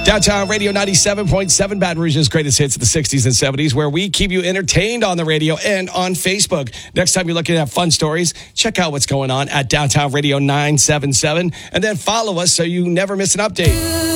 Downtown Radio 97.7, Baton Rouge's greatest hits of the 60s and 70s, where we keep you entertained on the radio and on Facebook. Next time you're looking at fun stories, check out what's going on at Downtown Radio 977, and then follow us so you never miss an update.